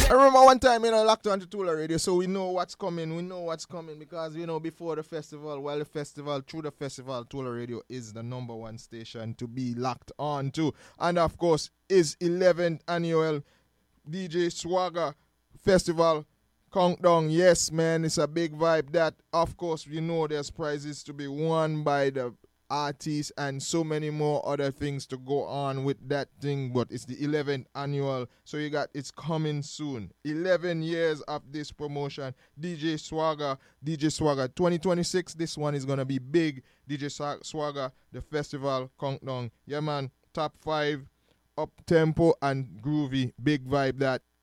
I remember one time, locked on to Tula Radio, so we know what's coming. We know what's coming because, before the festival, through the festival, Tula Radio is the number one station to be locked on to. And of course, is 11th annual DJ Swagger Festival Countdown. Yes, man, it's a big vibe. That, of course, there's prizes to be won by the artists and so many more other things to go on with that thing, but it's the 11th annual, so it's coming soon. 11 years of this promotion. DJ Swagger 2026, this one is gonna be big. DJ Swagger, the festival countdown. Yeah, man, top 5, up tempo and groovy, big vibe. That